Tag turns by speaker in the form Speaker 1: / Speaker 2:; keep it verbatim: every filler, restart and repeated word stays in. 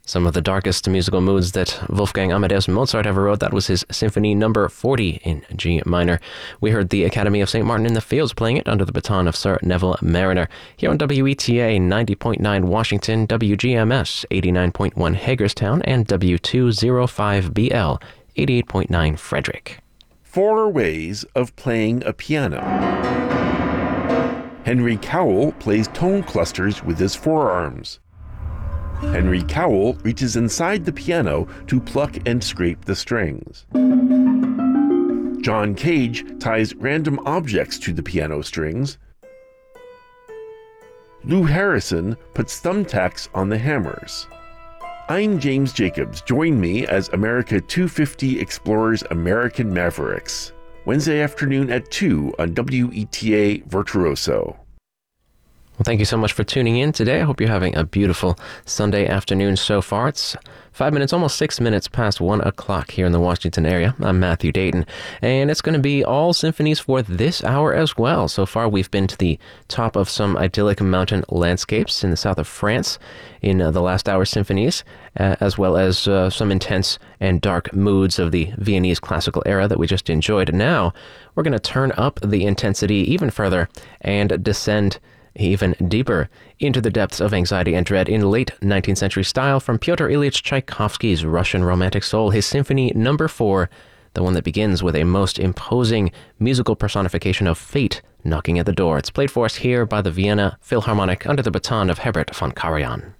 Speaker 1: Some of the darkest musical moods that Wolfgang Amadeus Mozart ever wrote. That was his Symphony Number forty in G minor. We heard the Academy of Saint Martin in the Fields playing it under the baton of Sir Neville Marriner. Here on W E T A ninety point nine Washington, W G M S eighty-nine point one Hagerstown, and W two oh five B L eighty-eight point nine Frederick.
Speaker 2: Four ways of playing a piano. Henry Cowell plays tone clusters with his forearms. Henry Cowell reaches inside the piano to pluck and scrape the strings. John Cage ties random objects to the piano strings. Lou Harrison puts thumbtacks on the hammers. I'm James Jacobs. Join me as America two fifty explores American Mavericks. Wednesday afternoon at two on W E T A Virtuoso.
Speaker 1: Well, thank you so much for tuning in today. I hope you're having a beautiful Sunday afternoon so far. It's five minutes, almost six minutes past one o'clock here in the Washington area. I'm Matthew Dayton, and it's going to be all symphonies for this hour as well. So far, we've been to the top of some idyllic mountain landscapes in the south of France in uh, the last hour symphonies, uh, as well as uh, some intense and dark moods of the Viennese classical era that we just enjoyed. Now, we're going to turn up the intensity even further and descend even deeper into the depths of anxiety and dread in late nineteenth century style from Pyotr Ilyich Tchaikovsky's Russian Romantic Soul, his Symphony Number four, the one that begins with a most imposing musical personification of fate knocking at the door. It's played for us here by the Vienna Philharmonic under the baton of Herbert von Karajan.